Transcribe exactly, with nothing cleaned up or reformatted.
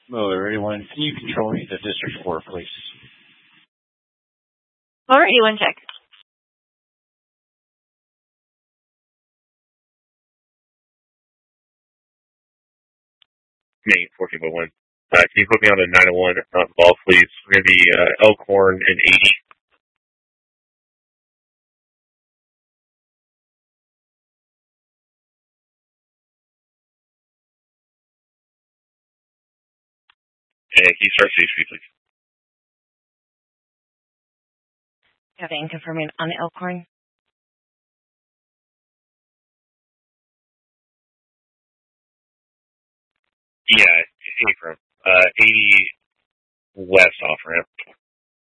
Miller, eighty-one. Can you control me to District four, please? Alrighty, one check. Nate, fourteen point one. Uh, can you put me on a nine oh one uh, ball, please? We're going to be uh, Elkhorn and eighty. And can you start C H P, please? Kevin, confirming on Elkhorn. Yeah, Akron. Uh, eighty west off ramp.